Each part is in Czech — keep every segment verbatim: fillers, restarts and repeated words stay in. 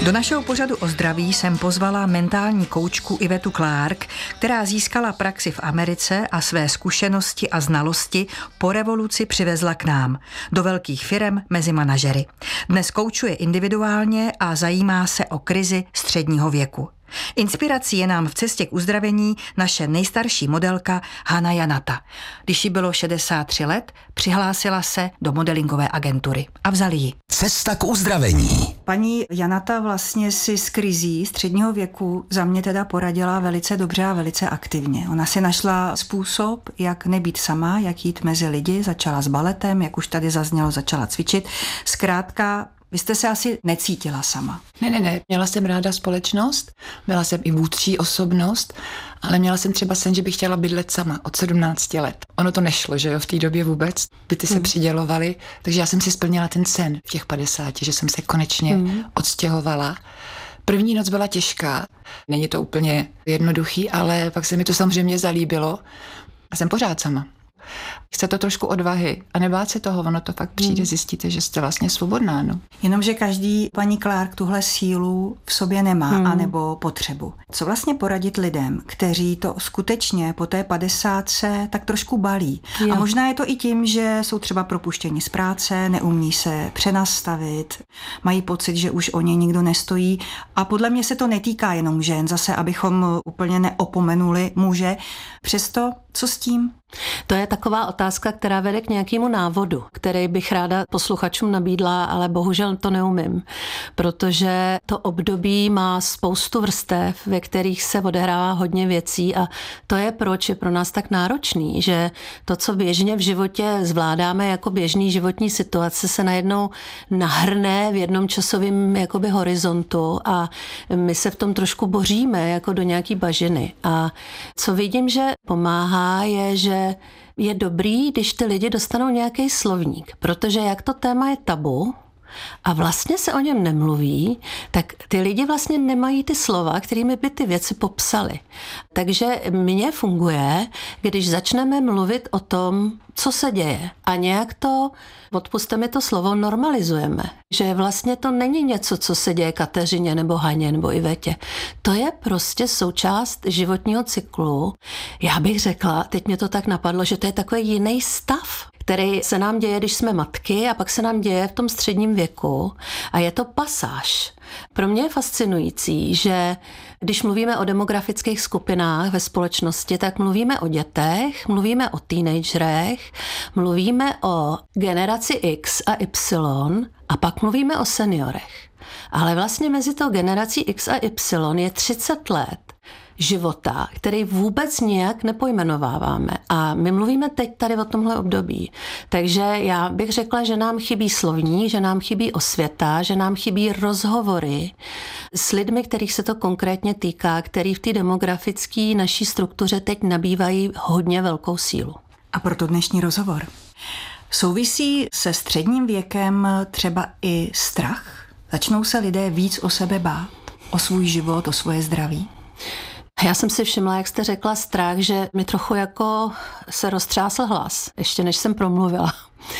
Do našeho pořadu o zdraví jsem pozvala mentální koučku Ivetu Clark, která získala praxi v Americe a své zkušenosti a znalosti po revoluci přivezla k nám, do velkých firem mezi manažery. Dnes koučuje individuálně a zajímá se o krizi středního věku. Inspirací je nám v cestě k uzdravení naše nejstarší modelka Hana Janata. Když jí bylo šedesát tři let, přihlásila se do modelingové agentury a vzali ji. Cesta k uzdravení. Paní Janata vlastně si s krizí středního věku za mě teda poradila velice dobře a velice aktivně. Ona si našla způsob, jak nebýt sama, jak jít mezi lidi, začala s baletem, jak už tady zaznělo, začala cvičit. Zkrátka, vy jste se asi necítila sama. Ne, ne, ne. Měla jsem ráda společnost, byla jsem i vůdčí osobnost, ale měla jsem třeba sen, že bych chtěla bydlet sama od sedmnácti let. Ono to nešlo, že jo, v té době vůbec. Byty se hmm. přidělovaly, takže já jsem si splnila ten sen v těch padesáti, že jsem se konečně hmm. odstěhovala. První noc byla těžká, není to úplně jednoduchý, ale pak se mi to samozřejmě zalíbilo a jsem pořád sama. Chce to trošku odvahy a nebát se toho, ono to fakt přijde, hmm. zjistíte, že jste vlastně svobodná. No. Jenomže každý, paní Clark, tuhle sílu v sobě nemá, hmm. anebo potřebu. Co vlastně poradit lidem, kteří to skutečně po té padesátce tak trošku balí? Jo. A možná je to i tím, že jsou třeba propuštěni z práce, neumí se přenastavit, mají pocit, že už o ně nikdo nestojí. A podle mě se to netýká jenom žen, zase abychom úplně neopomenuli muže. Přesto, co s tím? To je taková otázka, která vede k nějakému návodu, který bych ráda posluchačům nabídla, ale bohužel to neumím, protože to období má spoustu vrstev, ve kterých se odehrává hodně věcí a to je proč je pro nás tak náročný, že to, co běžně v životě zvládáme jako běžný životní situace, se najednou nahrne v jednom časovém jakoby horizontu a my se v tom trošku boříme jako do nějaký bažiny. A co vidím, že pomáhá, je, že je dobrý, když ty lidi dostanou nějaký slovník, protože jak to téma je tabu a vlastně se o něm nemluví, tak ty lidi vlastně nemají ty slova, kterými by ty věci popsali. Takže mně funguje, když začneme mluvit o tom, co se děje a nějak to, odpusťte mi to slovo, normalizujeme. Že vlastně to není něco, co se děje Kateřině nebo Haně nebo Ivetě. To je prostě součást životního cyklu. Já bych řekla, teď mě to tak napadlo, že to je takový jiný stav, který se nám děje, když jsme matky a pak se nám děje v tom středním věku a je to pasáž. Pro mě je fascinující, že když mluvíme o demografických skupinách ve společnosti, tak mluvíme o dětech, mluvíme o teenagerech, mluvíme o generaci X a Y a pak mluvíme o seniorech. Ale vlastně mezi tou generací X a Y je třicet let života, který vůbec nějak nepojmenováváme. A my mluvíme teď tady o tomhle období. Takže já bych řekla, že nám chybí slovní, že nám chybí osvěta, že nám chybí rozhovory s lidmi, kterých se to konkrétně týká, který v té demografické naší struktuře teď nabývají hodně velkou sílu. A proto dnešní rozhovor. Souvisí se středním věkem třeba i strach? Začnou se lidé víc o sebe bát? O svůj život, o svoje zdraví? Já jsem si všimla, jak jste řekla strach, že mi trochu jako se roztřásl hlas, ještě než jsem promluvila.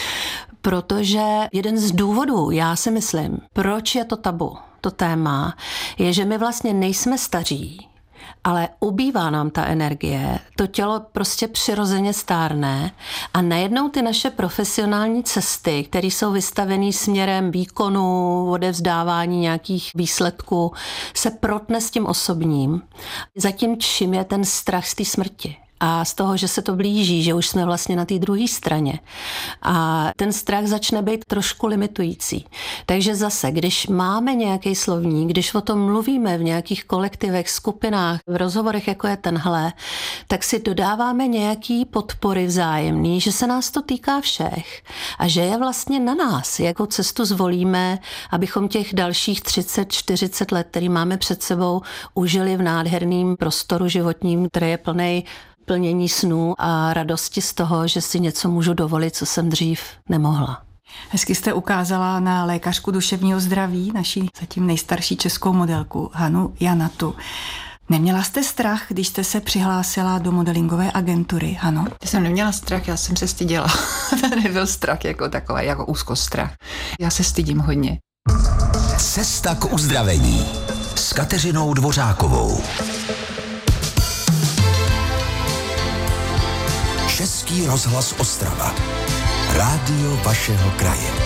Protože jeden z důvodů, já si myslím, proč je to tabu, to téma, je, že my vlastně nejsme staří, ale ubývá nám ta energie, to tělo prostě přirozeně stárne a najednou ty naše profesionální cesty, které jsou vystavené směrem výkonu, odevzdávání nějakých výsledků, se protne s tím osobním. Zatím čím je ten strach z té smrti. A z toho, že se to blíží, že už jsme vlastně na té druhé straně. A ten strach začne být trošku limitující. Takže zase, když máme nějaký slovník, když o tom mluvíme v nějakých kolektivech, skupinách, v rozhovorech, jako je tenhle, tak si dodáváme nějaký podpory vzájemný, že se nás to týká všech a že je vlastně na nás, jakou cestu zvolíme, abychom těch dalších třicet čtyřicet let, který máme před sebou, užili v nádherném prostoru životním, který je plnej plnění snů a radosti z toho, že si něco můžu dovolit, co jsem dřív nemohla. Hezky jste ukázala na lékařku duševního zdraví, naší zatím nejstarší českou modelku Hanu Janatu. Neměla jste strach, když jste se přihlásila do modelingové agentury, Hano? Já jsem neměla strach, já jsem se styděla. To nebyl strach jako takový, jako úzkostrach. Já se stydím hodně. Cesta k uzdravení s Kateřinou Dvořákovou. Český rozhlas Ostrava. Rádio vašeho kraje.